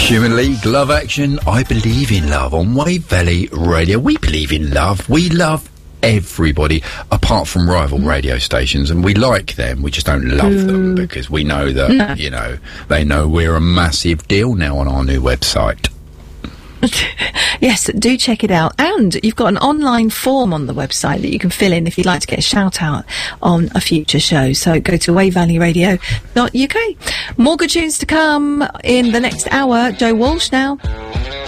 Human League, Love Action, I Believe in Love on Wave Valley Radio. We believe in love. We love everybody, apart from rival radio stations, and we like them. We just don't love them because we know that, you know, they know we're a massive deal now on our new website. Yes, do check it out. And you've got an online form on the website that you can fill in if you'd like to get a shout out on a future show. So go to wavevalleyradio.uk. More good tunes to come in the next hour. Joe Walsh now.